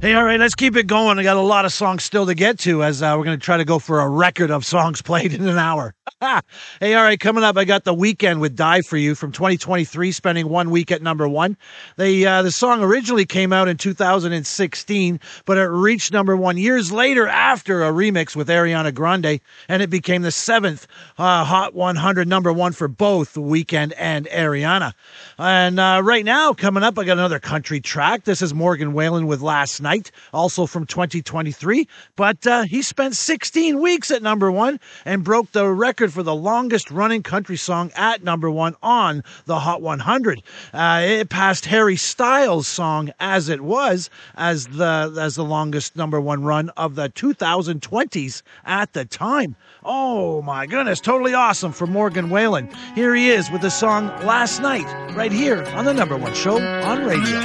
Hey, all right, let's keep it going. I got a lot of songs still to get to as we're going to try to go for a record of songs played in an hour. Hey, all right, coming up, I got The Weeknd with Die For You from 2023, spending 1 week at number one. The song originally came out in 2016, but it reached number one years later after a remix with Ariana Grande, and it became the seventh Hot 100 number one for both The Weeknd and Ariana. And right now, coming up, I got another country track. This is Morgan Wallen with Last Night, also from 2023, but he spent 16 weeks at number one and broke the record for the longest running country song at number one on the Hot 100. It passed Harry Styles' song As It Was as the longest number one run of the 2020s at the time. Oh my goodness, totally awesome for Morgan Wallen. Here he is with the song Last Night right here on the number one show on radio.